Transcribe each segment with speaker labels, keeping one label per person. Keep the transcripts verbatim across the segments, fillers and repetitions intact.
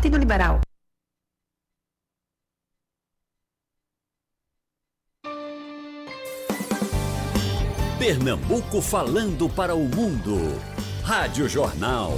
Speaker 1: Partido Liberal.
Speaker 2: Pernambuco falando para o mundo. Rádio Jornal.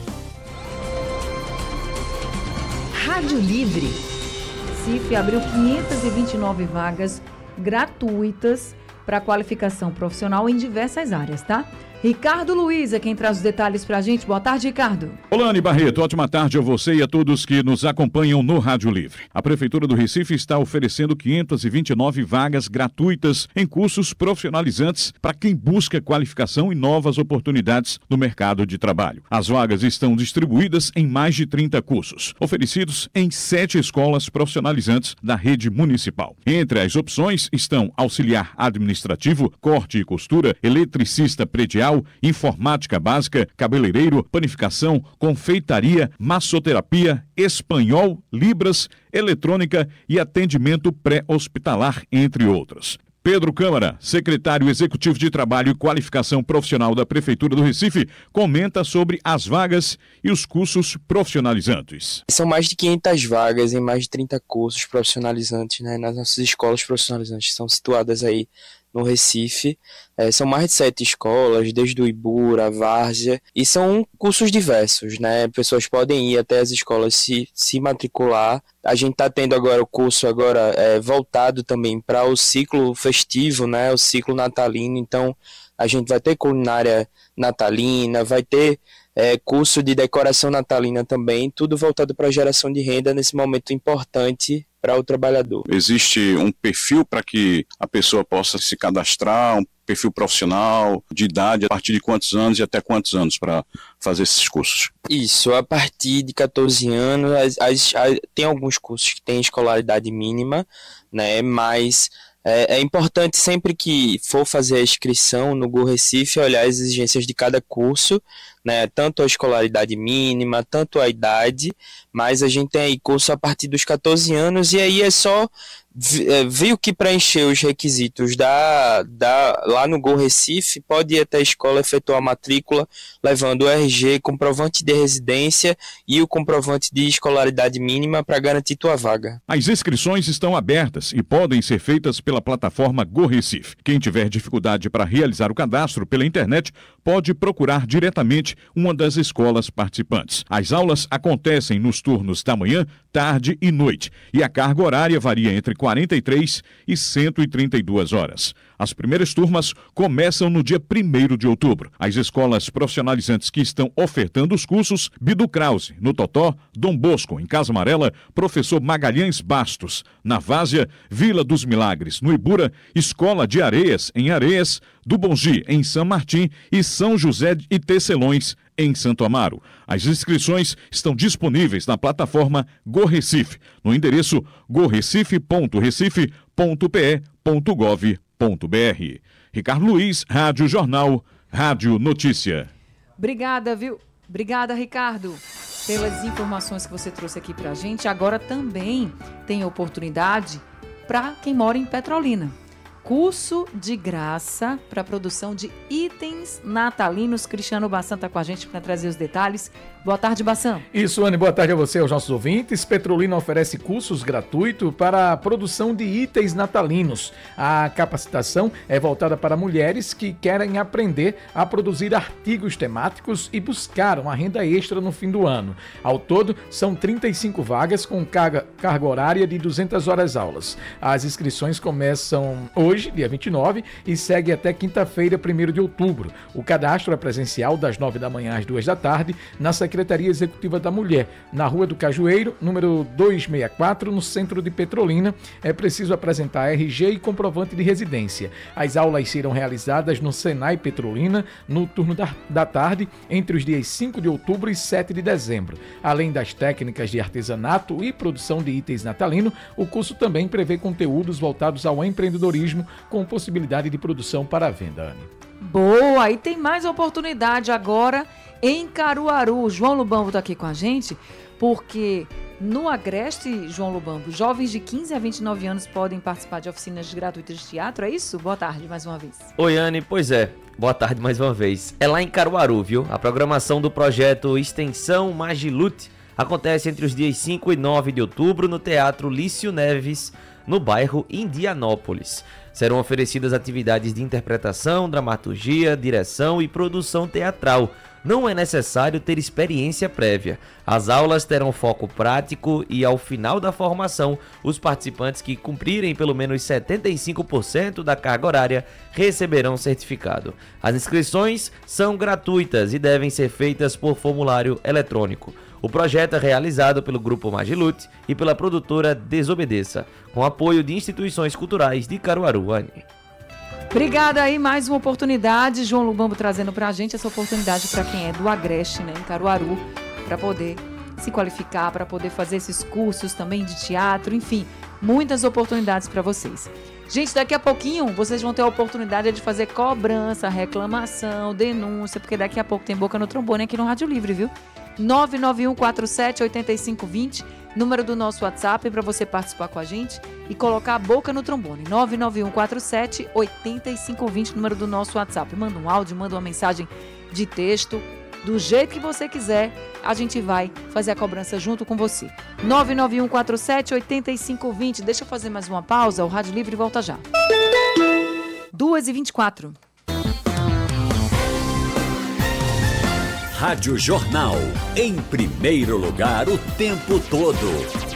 Speaker 3: Rádio Livre. Recife abriu quinhentas e vinte e nove vagas gratuitas para qualificação profissional em diversas áreas, tá? Ricardo Luiz é quem traz os detalhes pra gente. Boa tarde, Ricardo.
Speaker 4: Olane Barreto, ótima tarde a você e a todos que nos acompanham no Rádio Livre. A Prefeitura do Recife está oferecendo quinhentas e vinte e nove vagas gratuitas em cursos profissionalizantes para quem busca qualificação e novas oportunidades no mercado de trabalho. As vagas estão distribuídas em mais de trinta cursos, oferecidos em sete escolas profissionalizantes da rede municipal. Entre as opções estão auxiliar administrativo, corte e costura, eletricista predial, informática básica, cabeleireiro, panificação, confeitaria, massoterapia, espanhol, libras, eletrônica e atendimento pré-hospitalar, entre outras. Pedro Câmara, secretário executivo de Trabalho e Qualificação Profissional da Prefeitura do Recife, comenta sobre as vagas e os cursos profissionalizantes.
Speaker 5: São mais de quinhentas vagas em mais de trinta cursos profissionalizantes, né, nas nossas escolas profissionalizantes que são situadas aí no Recife. É, são mais de sete escolas, desde o Ibura, a Várzea, e são cursos diversos, né? Pessoas podem ir até as escolas se, se matricular. A gente está tendo agora o curso agora é, voltado também para o ciclo festivo, né? O ciclo natalino. Então, a gente vai ter culinária natalina, vai ter é, curso de decoração natalina também, tudo voltado para a geração de renda nesse momento importante para o trabalhador.
Speaker 6: Existe um perfil para que a pessoa possa se cadastrar, um perfil profissional, de idade, a partir de quantos anos e até quantos anos para fazer esses cursos?
Speaker 5: Isso, a partir de catorze anos, as, as, as, tem alguns cursos que têm escolaridade mínima, né, mas é, é importante sempre que for fazer a inscrição no Go Recife, olhar as exigências de cada curso, né, tanto a escolaridade mínima, tanto a idade, mas a gente tem aí curso a partir dos catorze anos e aí é só viu que preencher os requisitos da, da, lá no Go Recife, pode ir até a escola efetuar a matrícula, levando o R G, comprovante de residência e o comprovante de escolaridade mínima para garantir tua vaga.
Speaker 4: As inscrições estão abertas e podem ser feitas pela plataforma Go Recife. Quem tiver dificuldade para realizar o cadastro pela internet, pode procurar diretamente uma das escolas participantes. As aulas acontecem nos turnos da manhã, tarde e noite, e a carga horária varia entre quarenta e três e cento e trinta e duas horas. As primeiras turmas começam no dia primeiro de outubro. As escolas profissionalizantes que estão ofertando os cursos: Bidu Krause, no Totó; Dom Bosco, em Casa Amarela; Professor Magalhães Bastos, na Várzea; Vila dos Milagres, no Ibura; Escola de Areias, em Areias; do Bongi, em São Martim; e São José e Tecelões, em Santo Amaro. As inscrições estão disponíveis na plataforma Go Recife, no endereço go recife ponto recife ponto p e ponto gov ponto b r. Ricardo Luiz, Rádio Jornal, Rádio Notícia.
Speaker 3: Obrigada, viu? Obrigada, Ricardo, pelas informações que você trouxe aqui pra gente. Agora também tem oportunidade para quem mora em Petrolina. Curso de graça para produção de itens natalinos. Cristiano Bassan está com a gente para trazer os detalhes. Boa tarde, Bassan.
Speaker 7: Isso, Anne, boa tarde a você e aos nossos ouvintes. Petrolina oferece cursos gratuitos para a produção de itens natalinos. A capacitação é voltada para mulheres que querem aprender a produzir artigos temáticos e buscar uma renda extra no fim do ano. Ao todo, são trinta e cinco vagas com carga, carga horária de duzentas horas aulas. As inscrições começam hoje, Hoje, dia vinte e nove, e segue até quinta-feira, primeiro de outubro. O cadastro é presencial das nove da manhã às duas da tarde, na Secretaria Executiva da Mulher, na Rua do Cajueiro, número duzentos e sessenta e quatro, no centro de Petrolina. É preciso apresentar R G e comprovante de residência. As aulas serão realizadas no Senai Petrolina, no turno da, da tarde, entre os dias cinco de outubro e sete de dezembro. Além das técnicas de artesanato e produção de itens natalino, o curso também prevê conteúdos voltados ao empreendedorismo, com possibilidade de produção para a venda, Anne.
Speaker 3: Boa! E tem mais oportunidade agora em Caruaru. João Lubambo está aqui com a gente, porque no Agreste, João Lubambo, jovens de quinze a vinte e nove anos podem participar de oficinas gratuitas de teatro, é isso? Boa tarde, mais uma vez.
Speaker 8: Oi, Anne, pois é. Boa tarde mais uma vez. É lá em Caruaru, viu? A programação do projeto Extensão Magilute acontece entre os dias cinco e nove de outubro no Teatro Lício Neves, no bairro Indianópolis. Serão oferecidas atividades de interpretação, dramaturgia, direção e produção teatral. Não é necessário ter experiência prévia. As aulas terão foco prático e, ao final da formação, os participantes que cumprirem pelo menos setenta e cinco por cento da carga horária receberão certificado. As inscrições são gratuitas e devem ser feitas por formulário eletrônico. O projeto é realizado pelo Grupo Magilute e pela produtora Desobedeça, com apoio de instituições culturais de Caruaru. Anne.
Speaker 3: Obrigada aí, mais uma oportunidade, João Lubambo trazendo pra gente essa oportunidade para quem é do Agreste, né, em Caruaru, para poder se qualificar, para poder fazer esses cursos também de teatro, enfim, muitas oportunidades para vocês. Gente, daqui a pouquinho vocês vão ter a oportunidade de fazer cobrança, reclamação, denúncia, porque daqui a pouco tem Boca no Trombone aqui no Rádio Livre, viu? nove nove um quatro sete oito cinco dois zero, número do nosso WhatsApp para você participar com a gente e colocar a boca no trombone. nove nove um quatro sete oito cinco dois zero, número do nosso WhatsApp. Manda um áudio, manda uma mensagem de texto, do jeito que você quiser, a gente vai fazer a cobrança junto com você. nove nove um quatro sete oito cinco dois zero. Deixa eu fazer mais uma pausa, o Rádio Livre volta já. duas e vinte e quatro.
Speaker 2: Rádio Jornal, em primeiro lugar o tempo todo.